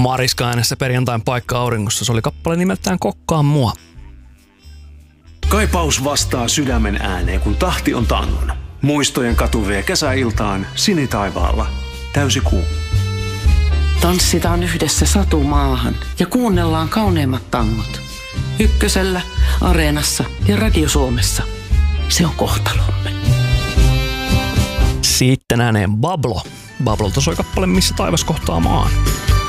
Mariska äänessä Perjantain paikka auringossa. Se oli kappale nimeltään Kokkaa mua. Kaipaus vastaa sydämen ääneen, kun tahti on tangon. Muistojen katu vie kesäiltaan sinitaivaalla. Täysi kuu. Tanssitaan yhdessä satumaahan ja kuunnellaan kauneimmat tangot. Ykkösellä, Areenassa ja Radio Suomessa. Se on kohtalomme. Sitten ääneen Bablo. Bablolta soi kappale Missä taivas kohtaa maan.